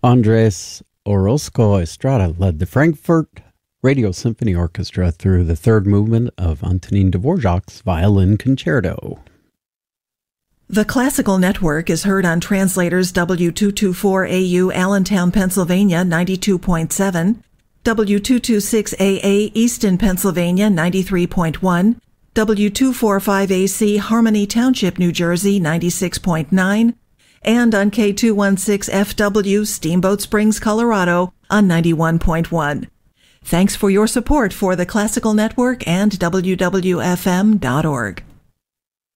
Andres Orozco Estrada led the Frankfurt Radio Symphony Orchestra through the third movement of Antonin Dvorak's Violin Concerto. The Classical Network is heard on Translators W224AU Allentown, Pennsylvania 92.7, W226AA Easton, Pennsylvania 93.1, W245AC Harmony Township, New Jersey 96.9, and on K216FW Steamboat Springs, Colorado on 91.1. Thanks for your support for the Classical Network and WWFM.org.